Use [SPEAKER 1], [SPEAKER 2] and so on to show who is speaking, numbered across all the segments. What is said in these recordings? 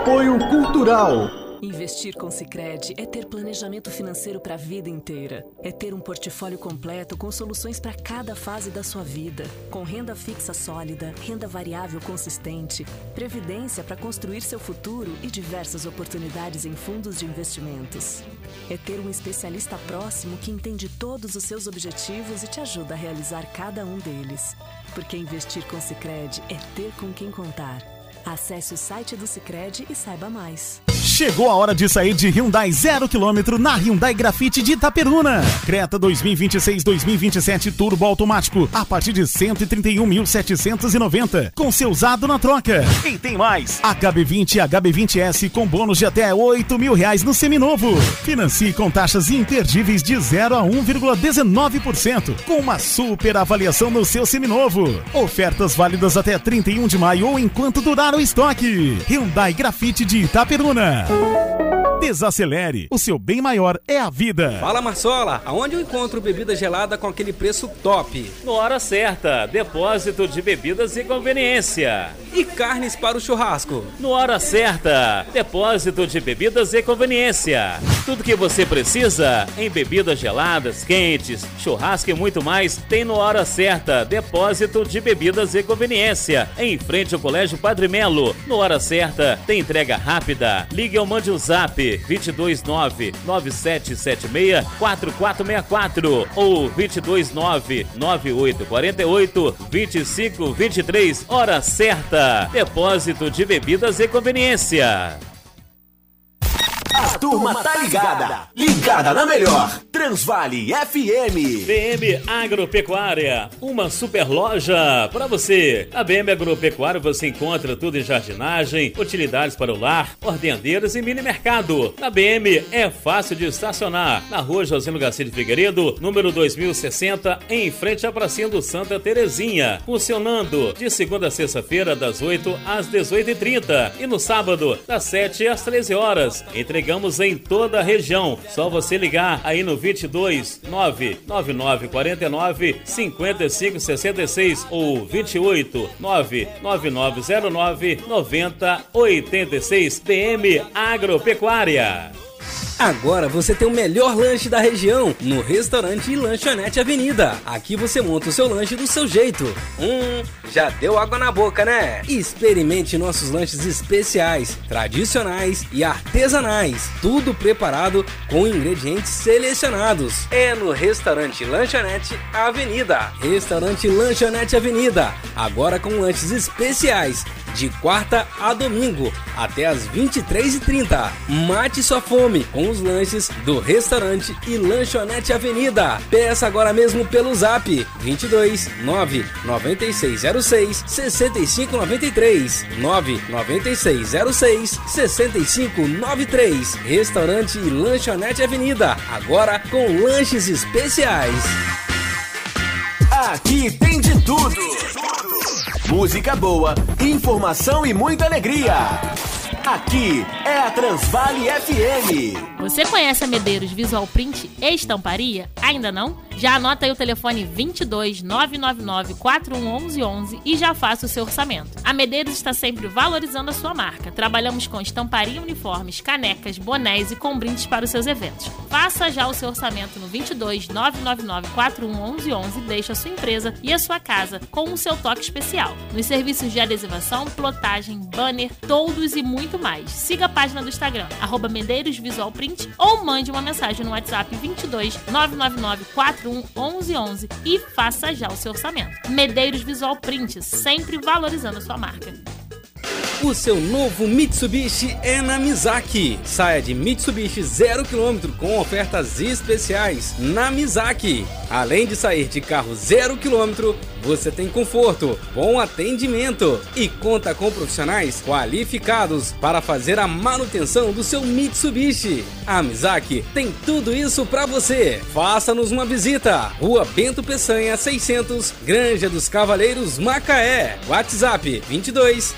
[SPEAKER 1] Apoio Cultural.
[SPEAKER 2] Investir com Sicredi é ter planejamento financeiro para a vida inteira. É ter um portfólio completo com soluções para cada fase da sua vida. Com renda fixa sólida, renda variável consistente, previdência para construir seu futuro e diversas oportunidades em fundos de investimentos. É ter um especialista próximo que entende todos os seus objetivos e te ajuda a realizar cada um deles. Porque investir com Sicredi é ter com quem contar. Acesse o site do Sicredi e saiba mais.
[SPEAKER 3] Chegou a hora de sair de Hyundai 0 km na Hyundai Grafite de Itaperuna. Creta 2026-2027 Turbo Automático a partir de 131.790 com seu usado na troca. E tem mais, HB20 e HB20S com bônus de até R$8.000 no seminovo. Financie com taxas imperdíveis de 0 a 1,19% com uma super avaliação no seu seminovo. Ofertas válidas até 31 de maio ou enquanto durar o estoque. Hyundai Grafite de Itaperuna. Desacelere, o seu bem maior é a vida.
[SPEAKER 4] Fala, Marsola, aonde eu encontro bebida gelada com aquele preço top?
[SPEAKER 5] No Hora Certa, depósito de bebidas e conveniência.
[SPEAKER 4] E carnes para o churrasco?
[SPEAKER 5] No Hora Certa, depósito de bebidas e conveniência. Tudo que você precisa em bebidas geladas, quentes, churrasco e muito mais tem no Hora Certa, depósito de bebidas e conveniência. Em frente ao Colégio Padre Melo. No Hora Certa, tem entrega rápida. Ligue ou mande o zap 229-9776-4464 ou 229-9848-2523. Hora Certa, depósito de bebidas e conveniência.
[SPEAKER 6] A turma tá ligada, ligada na melhor, Transvale FM.
[SPEAKER 5] BM Agropecuária, uma super loja para você. A BM Agropecuária você encontra tudo em jardinagem, utilidades para o lar, ordenadeiras e mini mercado. Na BM é fácil de estacionar, na rua Josino Garcia de Figueiredo, número 2060, em frente à pracinha do Santa Terezinha. Funcionando de segunda a sexta-feira, das 8 às 18h30 e no sábado, das 7 às 13 horas. Entregamos em toda a região. Só você ligar aí no 22 99949 5566 ou 28 99909 9086. BM Agropecuária.
[SPEAKER 4] Agora você tem o melhor lanche da região no Restaurante e Lanchonete Avenida. Aqui você monta o seu lanche do seu jeito. Já deu água na boca, né? Experimente nossos lanches especiais, tradicionais e artesanais. Tudo preparado com ingredientes selecionados. É no Restaurante e Lanchonete Avenida. Restaurante e Lanchonete Avenida. Agora com lanches especiais. De quarta a domingo, até às 23h30. Mate sua fome com os lanches do Restaurante e Lanchonete Avenida. Peça agora mesmo pelo zap 22 99606 6593 99606 6593. Restaurante e Lanchonete Avenida, agora com lanches especiais.
[SPEAKER 6] Aqui tem de tudo. Música boa, informação e muita alegria. Aqui é a Transvale FM.
[SPEAKER 7] Você conhece a Medeiros Visual Print e Estamparia? Ainda não? Já anota aí o telefone 22 999 411111 e já faça o seu orçamento. A Medeiros está sempre valorizando a sua marca. Trabalhamos com estamparia, uniformes, canecas, bonés e com brindes para os seus eventos. Faça já o seu orçamento no 22 999 411111 e deixe a sua empresa e a sua casa com o seu toque especial. Nos serviços de adesivação, plotagem, banner, toldos e muito mais. Siga a página do Instagram, @Medeiros Visual Print, ou mande uma mensagem no WhatsApp 22 999 411111 e faça já o seu orçamento. Medeiros Visual Print, sempre valorizando a sua marca.
[SPEAKER 4] O seu novo Mitsubishi é na Mizaki. Saia de Mitsubishi 0 km com ofertas especiais na Mizaki. Além de sair de carro 0 km, você tem conforto, bom atendimento e conta com profissionais qualificados para fazer a manutenção do seu Mitsubishi. A Mizaki tem tudo isso para você. Faça-nos uma visita. Rua Bento Peçanha 600, Granja dos Cavaleiros, Macaé. WhatsApp 22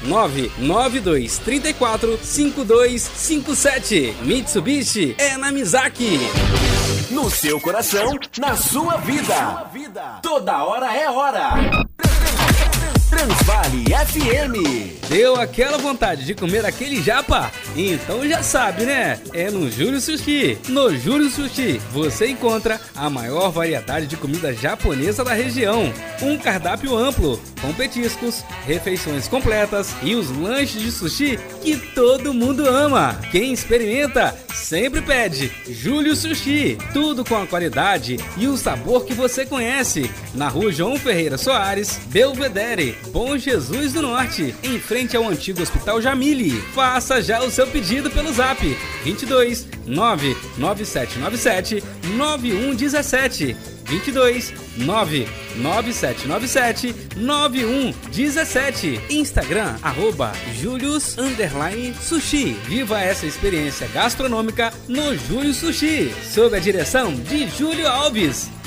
[SPEAKER 4] 99234 5257. Mitsubishi é na Mizaki.
[SPEAKER 6] No seu coração, na sua vida. Toda hora é hora. Transvale FM.
[SPEAKER 4] Deu aquela vontade de comer aquele japa? Então já sabe, né? É no Júlio Sushi. No Júlio Sushi você encontra a maior variedade de comida japonesa da região. Um cardápio amplo, com petiscos, refeições completas e os lanches de sushi que todo mundo ama. Quem experimenta sempre pede Júlio Sushi. Tudo com a qualidade e o sabor que você conhece. Na Rua João Ferreira Soares, Belvedere, Bom Jesus do Norte, em frente ao antigo Hospital Jamile. Faça já o seu pedido pelo zap 22 99797 9117. 22 99797 9117. Instagram @Julius_Sushi. Viva essa experiência gastronômica no Júlio Sushi, sob a direção de Júlio Alves.